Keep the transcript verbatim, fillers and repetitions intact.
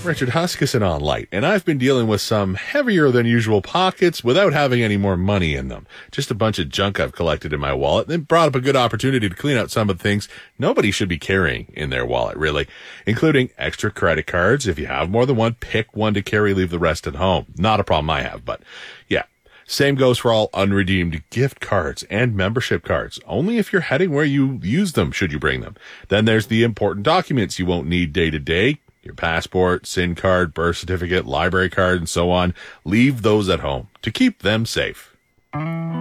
Richard Huskisson on Light, and I've been dealing with some heavier than usual pockets without having any more money in them. Just a bunch of junk I've collected in my wallet, and brought up a good opportunity to clean out some of the things nobody should be carrying in their wallet, really, including extra credit cards. If you have more than one, pick one to carry, leave the rest at home. Not a problem I have, but yeah. Same goes for all unredeemed gift cards and membership cards. Only if you're heading where you use them should you bring them. Then there's the important documents you won't need day to day. Your passport, SIN card, birth certificate, library card, and so on. Leave those at home to keep them safe.